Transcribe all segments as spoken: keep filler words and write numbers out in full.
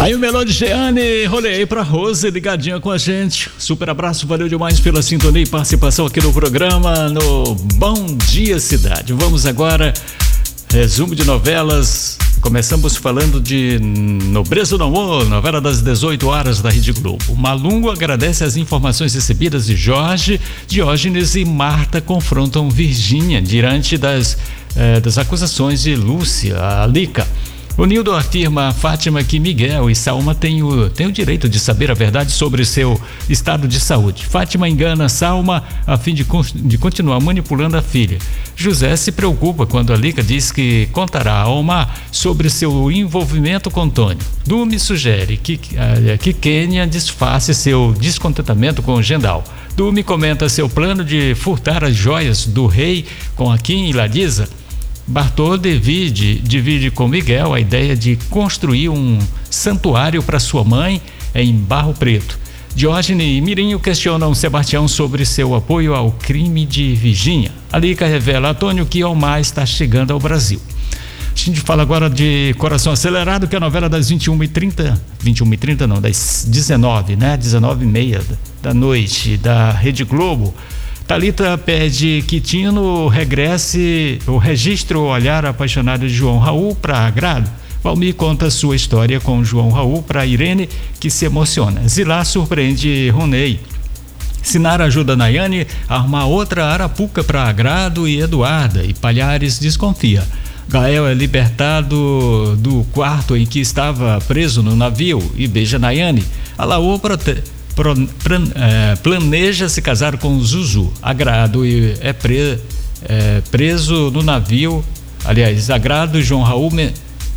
Aí o Melô de Jeane, rolei aí pra Rose, ligadinha com a gente. Super abraço, valeu demais pela sintonia e participação aqui no programa, no Bom Dia Cidade. Vamos agora, resumo de novelas. Começamos falando de Nobreza do Amor, novela das dezoito horas da Rede Globo. Malungo agradece as informações recebidas de Jorge. Diógenes e Marta confrontam Virgínia diante das, eh, das acusações de Lúcia, a Lica. O Nildo afirma a Fátima que Miguel e Salma têm o, têm o direito de saber a verdade sobre seu estado de saúde. Fátima engana Salma a fim de, de continuar manipulando a filha. José se preocupa quando a Lica diz que contará a Omar sobre seu envolvimento com Tônio. Dume sugere que, que Kênia disfarce seu descontentamento com o Gendal. Dume comenta seu plano de furtar as joias do rei com a Kim e Ladisa. Bartô divide, divide com Miguel a ideia de construir um santuário para sua mãe em Barro Preto. Diógenes e Mirinho questionam Sebastião sobre seu apoio ao crime de Virgínia. A Lica revela a Antônio que Omar está chegando ao Brasil. A gente fala agora de Coração Acelerado, que é a novela das vinte e uma e trinta, vinte e uma e trinta não, das dezenove, né? dezenove e meia da noite da Rede Globo. Thalita pede que Tino regresse ou registre o olhar apaixonado de João Raul para Agrado. Valmir conta sua história com João Raul para Irene, que se emociona. Zilá surpreende Ronei. Sinara ajuda Nayane a armar outra arapuca para Agrado e Eduarda, e Palhares desconfia. Gael é libertado do quarto em que estava preso no navio e beija Nayane. Alaô protege. Pro, plan, é, planeja se casar com Zuzu. Agrado e é, pre, é preso no navio. Aliás, Agrado e João Raul me,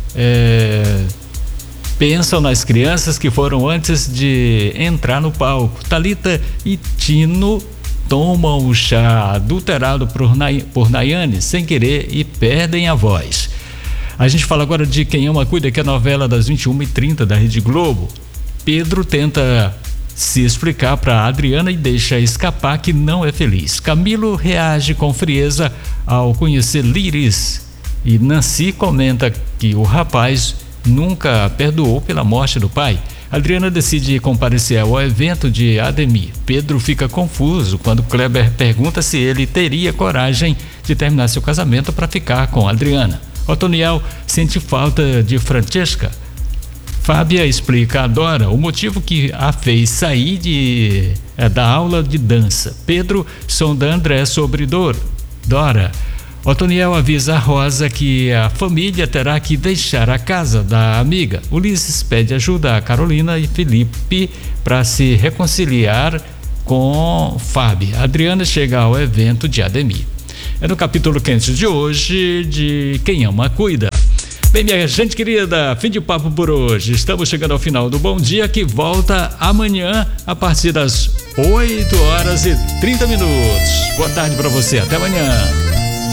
é, pensam nas crianças que foram antes de entrar no palco. Thalita e Tino tomam o chá adulterado por, Nay, por Nayane sem querer e perdem a voz. A gente fala agora de Quem Ama Cuida, que é a novela das vinte e uma e trinta da Rede Globo. Pedro tenta se explicar para Adriana e deixa escapar que não é feliz. Camilo reage com frieza ao conhecer Liris e Nancy comenta que o rapaz nunca perdoou pela morte do pai. Adriana decide comparecer ao evento de Ademir. Pedro fica confuso quando Kleber pergunta se ele teria coragem de terminar seu casamento para ficar com Adriana. Otoniel sente falta de Francesca. Fábia explica a Dora o motivo que a fez sair de, é, da aula de dança. Pedro sonda André sobre Dor, Dora. Otoniel avisa a Rosa que a família terá que deixar a casa da amiga. Ulisses pede ajuda a Carolina e Felipe para se reconciliar com Fábia. Adriana chega ao evento de Ademir. É no capítulo quente de hoje de Quem Ama Cuida. Bem, minha gente querida, fim de papo por hoje. Estamos chegando ao final do Bom Dia, que volta amanhã a partir das oito horas e trinta minutos. Boa tarde para você, até amanhã.